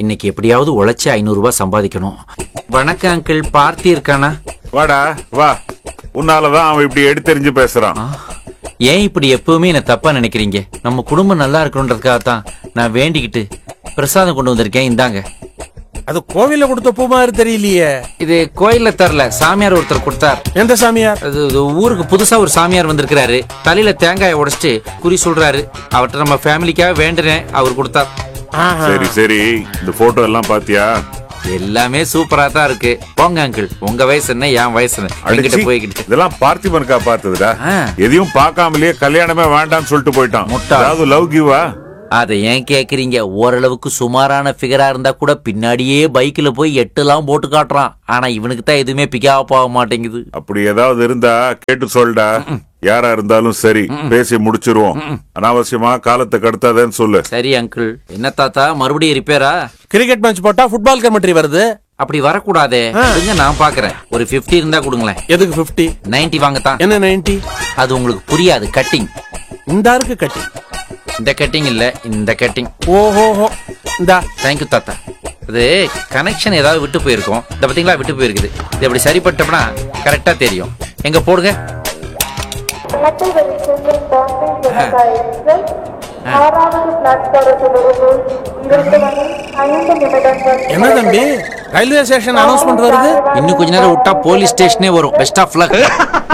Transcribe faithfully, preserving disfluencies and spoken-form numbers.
இன்னைக்கு எப்படியாவது உழைச்சி ஐநூறு ரூபாய் சம்பாதிக்கணும். வணக்கம் அங்கிள், பார்த்தி இருக்கானா? வாடா வா, உன்னாலதான் அவன் இப்படி எடுத்தெறிஞ்சு பேசுறான். ஏன் இப்படி எப்பவுமே என்ன தப்பா நினைக்கிறீங்க? நம்ம குடும்பம் நல்லா இருக்கணுன்றதுக்காக தான் நான் வேண்டிக்கிட்டு பிரசாதம் கொண்டு வந்திருக்கேன். இந்தாங்க. அது கோவில்ல கொடுத்த பூ மாதிரி தெரியலையே. இது கோயில்ல தரல, சாமியார் ஒருத்தர் கொடுத்தார். எந்த சாமியார்? அது ஊருக்கு புதுசா ஒரு சாமியார் வந்திருக்கிறாரு. தலையில தேங்காயை உடைச்சிட்டு குறி சொல்றாரு. அவர்கிட்ட நம்ம ஃபேமிலிக்காக வேண்டுறேன், அவர் கொடுத்தார். சரி சரி, இந்த போட்டோ எல்லாம் பாத்தியா? எல்லாமே சூப்பரா தான் இருக்கு. போங்க அங்கிள், உங்க வயசு என்ன என் வயசு என்ன போய்கிட்டு. இதெல்லாம் பார்த்திபனுக்கா பார்த்ததுடா. எதையும் பார்க்காமலேயே கல்யாணமே வேண்டாம்னு சொல்லிட்டு போயிட்டான். அதாவது லவ் கிவா? அதை ஏன் கேக்குறீங்க? ஓரளவுக்கு சுமாரான பிகரா இருந்தா கூட பின்னாடியே பைக்ல போய் எட்டுலாம் போட்டு காட்டுறான். ஆனா இவனுக்கு தான் எதுவுமே பிகாப் ஆக மாட்டேங்குது. அப்படி ஏதாவது இருந்தா கேட்டு சொல்டா. யாரா இருந்தாலும் சரி, பேசி முடிச்சிருவோம். அனாவசியமா காலத்தை கடத்தாதேன்னு சொல்லு. சரி அங்கிள். என்ன தாத்தா, மறுபடியும் ரிப்பேரா? கிரிக்கெட் மேட்ச் போட்டா ஃபுட்பால் கமெண்ட்ரி வருது. அப்படி வரக்கூடாதே. நான் பாக்குறேன். ஒரு பிப்டி இருந்தா கொடுங்களேன். எதுக்கு பிப்டி? நைன்டி வாங்கத்தான். என்ன நைன்டி? அது உங்களுக்கு புரியாது. கட்டிங். இந்த இருக்கு கட்டிங். இந்த கட்டிங் இல்ல, இந்த கட்டிங். ஓஹோ, இந்தா. தேங்க்யூ தாத்தா. அது கனெக்ஷன் ஏதாவது விட்டு போயிருக்கும். இந்த பாத்தீங்களா, விட்டு போயிருக்குது. இது எப்படி சரிப்பட்டோம்னா கரெக்டா தெரியும். எங்க போடுங்க. என்ன தம்பி, ரயில்வே ஸ்டேஷன் அனௌன்ஸ்மெண்ட் வருது? இன்னும் கொஞ்ச நேரம் விட்டா போலீஸ் ஸ்டேஷனே வரும். Best of luck.